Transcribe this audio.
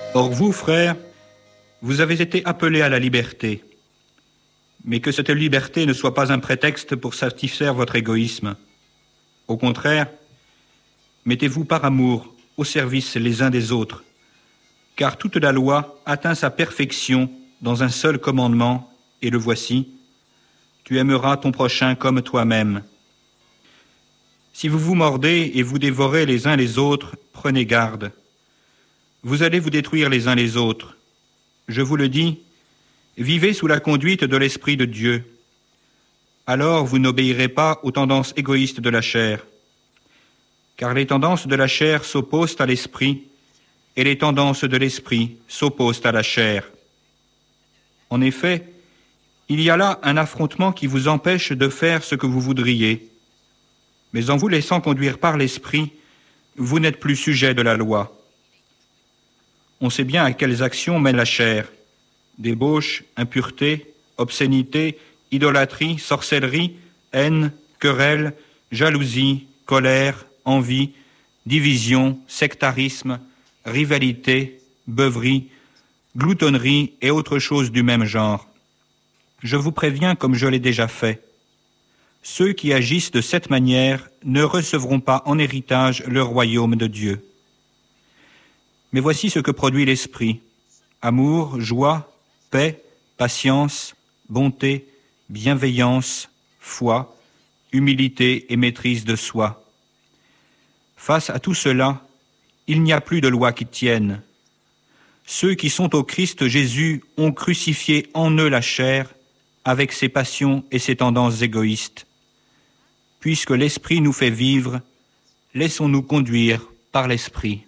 Or vous, frères, vous avez été appelés à la liberté, mais que cette liberté ne soit pas un prétexte pour satisfaire votre égoïsme. Au contraire, mettez-vous par amour au service les uns des autres, car toute la loi atteint sa perfection dans un seul commandement, et le voici, tu aimeras ton prochain comme toi-même. Si vous vous mordez et vous dévorez les uns les autres, prenez garde. Vous allez vous détruire les uns les autres. Je vous le dis, vivez sous la conduite de l'Esprit de Dieu. Alors vous n'obéirez pas aux tendances égoïstes de la chair, car les tendances de la chair s'opposent à l'Esprit, et les tendances de l'Esprit s'opposent à la chair. En effet, il y a là un affrontement qui vous empêche de faire ce que vous voudriez. Mais en vous laissant conduire par l'Esprit, vous n'êtes plus sujet de la loi. On sait bien à quelles actions mène la chair: débauche, impureté, obscénité, idolâtrie, sorcellerie, haine, querelle, jalousie, colère, envie, division, sectarisme, rivalité, beuverie, gloutonnerie et autres choses du même genre. Je vous préviens comme je l'ai déjà fait. Ceux qui agissent de cette manière ne recevront pas en héritage le royaume de Dieu. Mais voici ce que produit l'Esprit: amour, joie, paix, patience, bonté, bienveillance, foi, humilité et maîtrise de soi. Face à tout cela, il n'y a plus de loi qui tienne. Ceux qui sont au Christ Jésus ont crucifié en eux la chair avec ses passions et ses tendances égoïstes. Puisque l'Esprit nous fait vivre, laissons-nous conduire par l'Esprit.